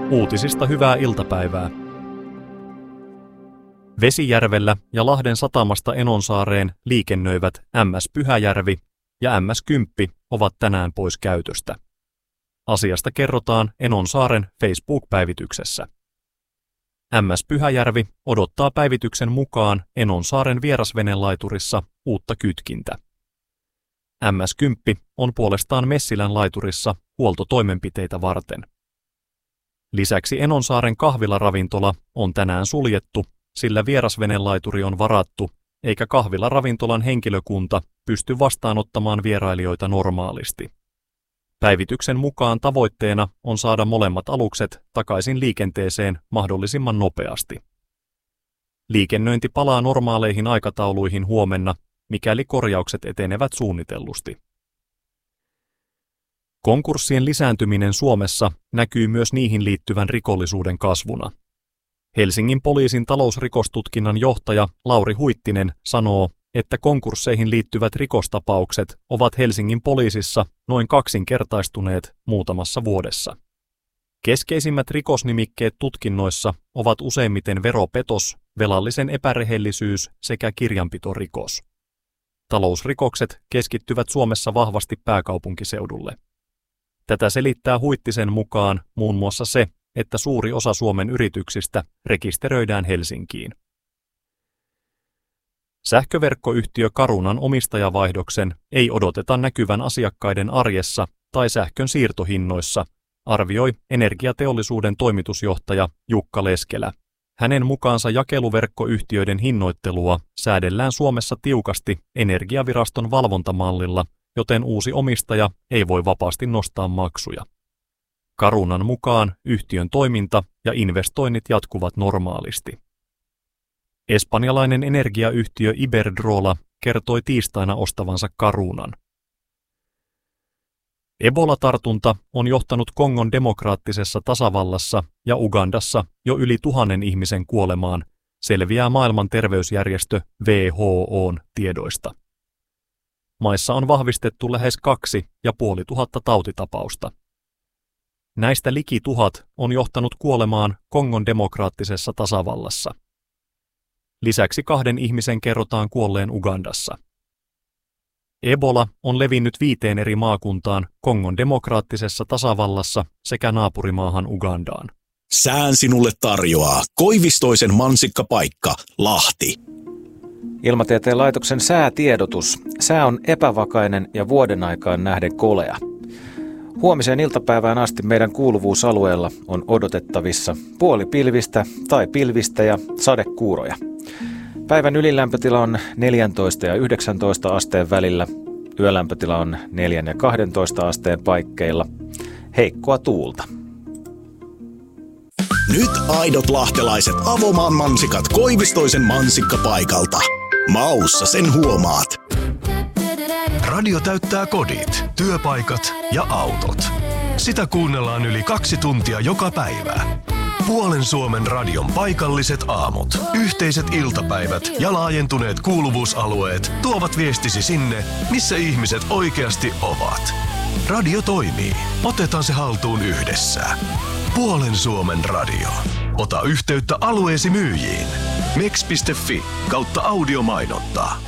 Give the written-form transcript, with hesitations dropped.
Uutisista hyvää iltapäivää. Vesijärvellä ja Lahden satamasta Enonsaareen liikennöivät MS Pyhäjärvi ja MS Kymppi ovat tänään pois käytöstä. Asiasta kerrotaan Enonsaaren Facebook-päivityksessä. MS Pyhäjärvi odottaa päivityksen mukaan Enonsaaren vierasvenelaiturissa uutta kytkintä. MS Kymppi on puolestaan Messilän laiturissa huoltotoimenpiteitä varten. Lisäksi Enonsaaren kahvilaravintola on tänään suljettu, sillä vierasvenelaituri on varattu, eikä kahvilaravintolan henkilökunta pysty vastaanottamaan vierailijoita normaalisti. Päivityksen mukaan tavoitteena on saada molemmat alukset takaisin liikenteeseen mahdollisimman nopeasti. Liikennöinti palaa normaaleihin aikatauluihin huomenna, mikäli korjaukset etenevät suunnitellusti. Konkurssien lisääntyminen Suomessa näkyy myös niihin liittyvän rikollisuuden kasvuna. Helsingin poliisin talousrikostutkinnan johtaja Lauri Huittinen sanoo, että konkursseihin liittyvät rikostapaukset ovat Helsingin poliisissa noin kaksinkertaistuneet muutamassa vuodessa. Keskeisimmät rikosnimikkeet tutkinnoissa ovat useimmiten veropetos, velallisen epärehellisyys sekä kirjanpitorikos. Talousrikokset keskittyvät Suomessa vahvasti pääkaupunkiseudulle. Tätä selittää Huittisen mukaan muun muassa se, että suuri osa Suomen yrityksistä rekisteröidään Helsinkiin. Sähköverkkoyhtiö Carunan omistajavaihdoksen ei odoteta näkyvän asiakkaiden arjessa tai sähkön siirtohinnoissa, arvioi energiateollisuuden toimitusjohtaja Jukka Leskelä. Hänen mukaansa jakeluverkkoyhtiöiden hinnoittelua säädellään Suomessa tiukasti Energiaviraston valvontamallilla, joten uusi omistaja ei voi vapaasti nostaa maksuja. Carunan mukaan yhtiön toiminta ja investoinnit jatkuvat normaalisti. Espanjalainen energiayhtiö Iberdrola kertoi tiistaina ostavansa Carunan. Ebola-tartunta on johtanut Kongon demokraattisessa tasavallassa ja Ugandassa jo yli 1000 ihmisen kuolemaan, selviää maailman terveysjärjestö WHO:n tiedoista. Maissa on vahvistettu lähes 2500 tautitapausta. Näistä liki 1000 on johtanut kuolemaan Kongon demokraattisessa tasavallassa. Lisäksi 2 ihmisen kerrotaan kuolleen Ugandassa. Ebola on levinnyt 5 eri maakuntaan Kongon demokraattisessa tasavallassa sekä naapurimaahan Ugandaan. Sään sinulle tarjoaa Koivistoisen mansikkapaikka, Lahti. Ilmatieteen laitoksen säätiedotus. Sää on epävakainen ja vuoden aikaan nähden kolea. Huomiseen iltapäivään asti meidän kuuluvuusalueella on odotettavissa puolipilvistä tai pilvistä ja sadekuuroja. Päivän ylilämpötila on 14 ja 19 asteen välillä. Yölämpötila on 4 ja 12 asteen paikkeilla. Heikkoa tuulta. Nyt aidot lahtelaiset Avomaan mansikat Koivistoisen mansikkapaikalta. Maussa sen huomaat. Radio täyttää kodit, työpaikat ja autot. Sitä kuunnellaan yli 2 tuntia joka päivä. Puolen Suomen radion paikalliset aamut, yhteiset iltapäivät ja laajentuneet kuuluvuusalueet tuovat viestisi sinne, missä ihmiset oikeasti ovat. Radio toimii. Otetaan se haltuun yhdessä. Puolen Suomen radio. Ota yhteyttä alueesi myyjiin. mex.fi/audiomainontaa.